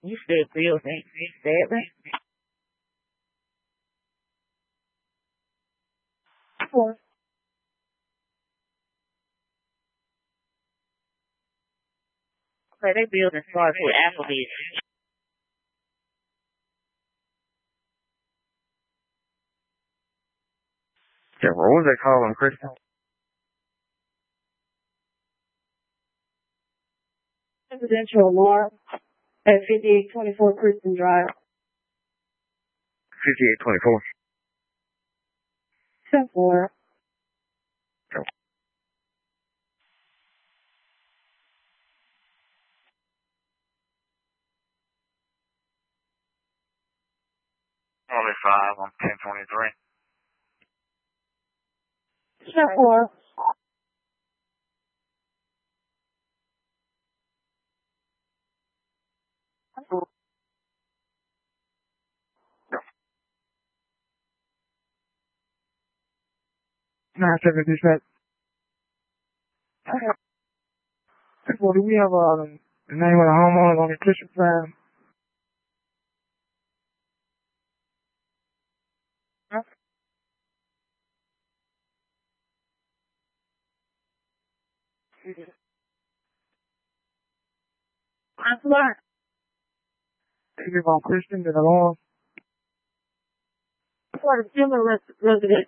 You said bills ain't sadly. Four. Okay, they building starts with Applebee's. Yeah, what was they calling Kristen? Residential alarm at 5824 Kristen Drive. 5824. 10-4. Only 5 on 1023. 10-4. Nah, check this out. Okay. Well, do we have the name of the homeowner on the Christian file? I'm smart. They live on Christian and Alarm. For the similar resident.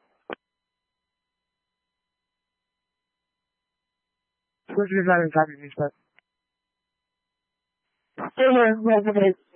Christian is not in copy of this, but Similar resident.